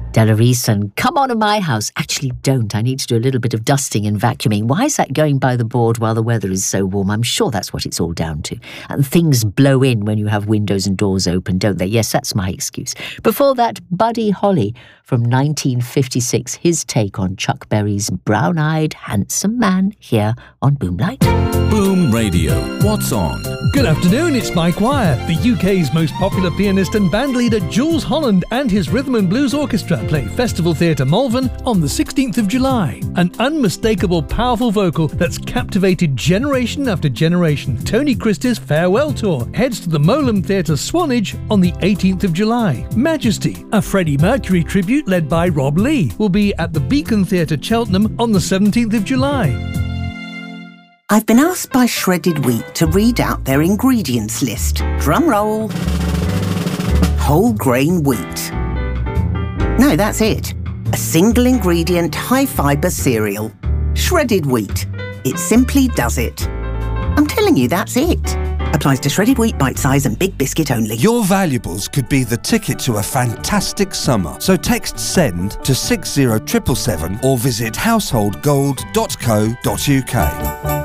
Della Reeson, come on to my house. Actually, don't. I need to do a little bit of dusting and vacuuming. Why is that going by the board while the weather is so warm? I'm sure that's what it's all down to. And things blow in when you have windows and doors open, don't they? Yes, that's my excuse. Before that, Buddy Holly from 1956, his take on Chuck Berry's Brown-Eyed Handsome Man here on Boomlight. Boom Radio. What's on? Good afternoon, it's Mike Wire. The UK's most popular pianist and bandleader Jules Holland and his Rhythm and Blues Orchestra play Festival Theatre Malvern on the 16th of July. An unmistakable, powerful vocal that's captivated generation after generation. Tony Christie's Farewell Tour heads to the Molam Theatre Swanage on the 18th of July. Majesty, a Freddie Mercury tribute led by Rob Lee, will be at the Beacon Theatre Cheltenham on the 17th of July. I've been asked by Shredded Wheat to read out their ingredients list. Drum roll. Whole grain wheat. No, that's it. A single ingredient, high fibre cereal. Shredded wheat. It simply does it. I'm telling you, that's it. Applies to shredded wheat, bite size and big biscuit only. Your valuables could be the ticket to a fantastic summer. So text SEND to 60777 or visit householdgold.co.uk.